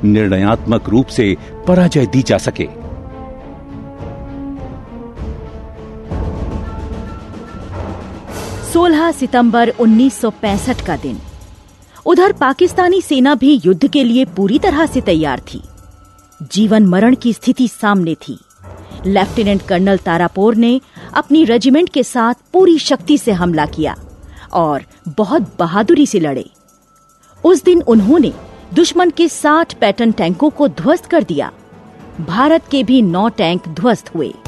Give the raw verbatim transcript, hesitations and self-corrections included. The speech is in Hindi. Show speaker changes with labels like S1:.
S1: निर्णयात्मक रूप से पराजय दी जा सके।
S2: सोलह सितंबर उन्नीस सौ पैंसठ का दिन। उधर पाकिस्तानी सेना भी युद्ध के लिए पूरी तरह से तैयार थी। जीवन मरण की स्थिति सामने थी। लेफ्टिनेंट कर्नल तारापोर ने अपनी रेजिमेंट के साथ पूरी शक्ति से हमला किया और बहुत बहादुरी से लड़े। उस दिन उन्होंने दुश्मन के साठ पैटर्न टैंकों को ध्वस्त कर दिया। भारत के भी नौ टैंक ध्वस्त हुए।